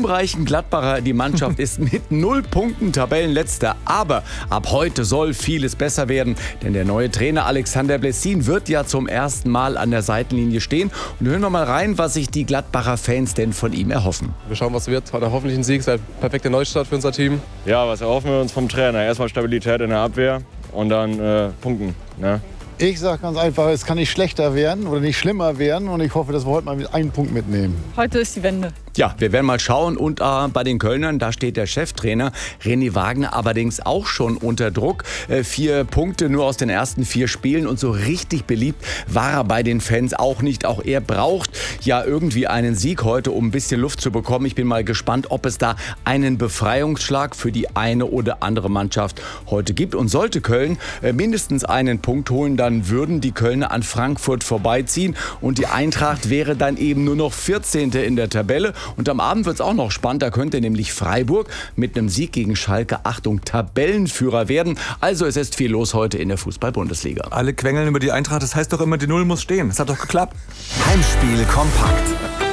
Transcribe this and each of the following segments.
ruhmreichen Gladbacher. Die Mannschaft ist mit 0 Punkten Tabellenletzter. Aber ab heute soll vieles besser werden. Denn der neue Trainer Alexander Blessin wird ja zum ersten Mal an der Seitenlinie stehen. Und hören wir mal rein, was sich die Gladbacher Fans denn von ihm erhoffen. Wir schauen, was wird. Heute hoffentlich ein Sieg. Es ist ein perfekter Neustart für unser Team. Ja, was erhoffen wir uns vom Trainer? Erstmal Stabilität in der Abwehr und dann punkten. Ne? Ich sage ganz einfach, es kann nicht schlechter werden oder nicht schlimmer werden. Und ich hoffe, dass wir heute mal einen Punkt mitnehmen. Heute ist die Wende. Ja, wir werden mal schauen. Und bei den Kölnern, da steht der Cheftrainer René Wagner allerdings auch schon unter Druck. 4 Punkte nur aus den ersten 4 Spielen. Und so richtig beliebt war er bei den Fans auch nicht. Auch er braucht ja irgendwie einen Sieg heute, um ein bisschen Luft zu bekommen. Ich bin mal gespannt, ob es da einen Befreiungsschlag für die eine oder andere Mannschaft heute gibt. Und sollte Köln mindestens einen Punkt holen, dann würden die Kölner an Frankfurt vorbeiziehen. Und die Eintracht wäre dann eben nur noch 14. in der Tabelle. Und am Abend wird es auch noch spannend. Da könnte nämlich Freiburg mit einem Sieg gegen Schalke, Achtung, Tabellenführer werden. Also es ist viel los heute in der Fußball-Bundesliga. Alle quengeln über die Eintracht. Das heißt doch immer, die Null muss stehen. Das hat doch geklappt. Heimspiel kompakt.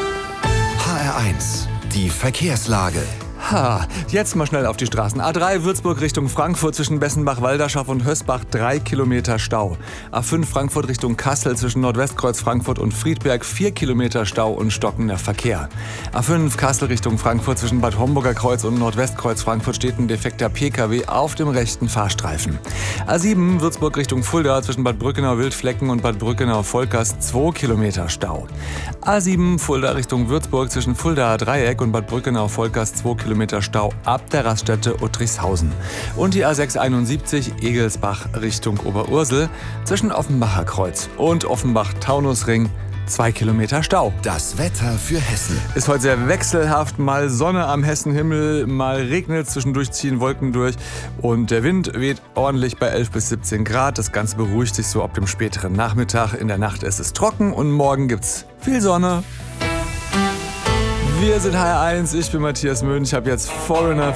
HR1, die Verkehrslage. Jetzt mal schnell auf die Straßen. A3 Würzburg Richtung Frankfurt zwischen Bessenbach-Walderschaft und Hösbach 3 Kilometer Stau. A5 Frankfurt Richtung Kassel zwischen Nordwestkreuz Frankfurt und Friedberg 4 Kilometer Stau und stockender Verkehr. A5 Kassel Richtung Frankfurt zwischen Bad Homburger Kreuz und Nordwestkreuz Frankfurt steht ein defekter Pkw auf dem rechten Fahrstreifen. A7 Würzburg Richtung Fulda zwischen Bad Brückenau-Wildflecken und Bad Brückenau-Volkers 2 Kilometer Stau. A7 Fulda Richtung Würzburg zwischen Fuldaer Dreieck und Bad Brückenau-Volkers 2 Kilometer Stau ab der Raststätte Uttrichshausen. Und die A671 Egelsbach Richtung Oberursel zwischen Offenbacher Kreuz und Offenbach-Taunusring 2 Kilometer Stau. Das Wetter für Hessen. Ist heute sehr wechselhaft. Mal Sonne am Hessenhimmel, mal regnet, zwischendurch ziehen Wolken durch. Und der Wind weht ordentlich bei 11 bis 17 Grad. Das Ganze beruhigt sich so ab dem späteren Nachmittag. In der Nacht ist es trocken und morgen gibt's viel Sonne. Wir sind HR1, ich bin Matthias Möhn. Ich habe jetzt Foreigner